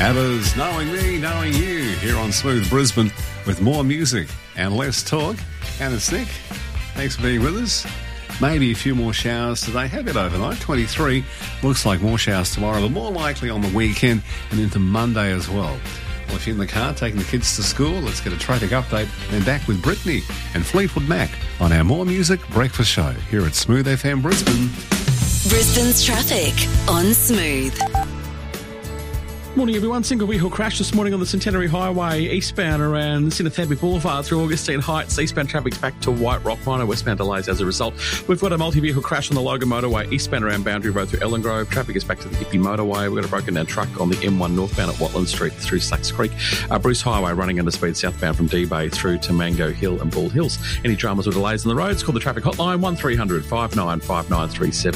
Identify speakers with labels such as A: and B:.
A: ABBA's Knowing Me, Knowing You here on Smooth Brisbane with more music and less talk. And it's Nick. Thanks for being with us. Maybe a few more showers today. Have it overnight, 23. Looks like more showers tomorrow, but more likely on the weekend and into Monday as well. Well, if you're in the car taking the kids to school, let's get a traffic update. Then back with Brittany and Fleetwood Mac on our More Music Breakfast Show here at Smooth FM Brisbane.
B: Brisbane's traffic on Smooth.
C: Morning everyone. Single vehicle crash this morning on the Centenary Highway eastbound around Sinathaby Boulevard through Augustine Heights. Eastbound traffic's back to White Rock. Minor westbound delays as a result. We've got a multi-vehicle crash on the Logan Motorway eastbound around Boundary Road through Ellen Grove. Traffic is back to the Hippie Motorway. We've got a broken down truck on the M1 northbound at Watland Street through Slacks Creek. Bruce Highway running under speed southbound from D-Bay through to Mango Hill and Bald Hills. Any dramas or delays on the roads, call the traffic hotline 1300 595937.